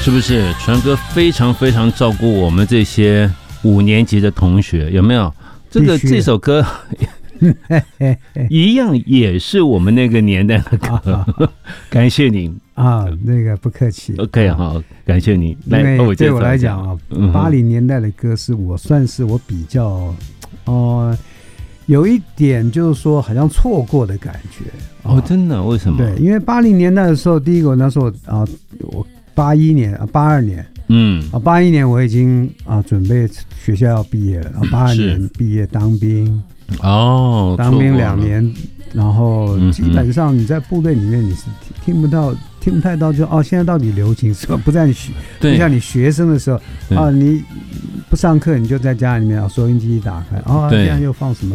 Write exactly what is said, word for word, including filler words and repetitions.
是不是？传哥非常非常照顾我们这些五年级的同学，有没有？这个这首歌一样也是我们那个年代的歌，感谢您啊，那个不客气。 OK， 好，感谢你。 因为对我来讲啊，八零年代的歌是我算是我比较哦、呃，有一点就是说好像错过的感觉。 哦，真的？为什么？ 对，因为八零年代的时候，第一个那时候啊，我八一年啊，八二年。嗯啊，八一年我已经啊准备学校要毕业了，啊，八二年毕业当兵， 哦， 当兵两年，然后基本上你在部队里面你是听不到、听不太到就，哦，现在到底流行什么？不在你学，不像你学生的时候啊，你不上课你就在家里面啊，收音机打开，哦，现在又放什么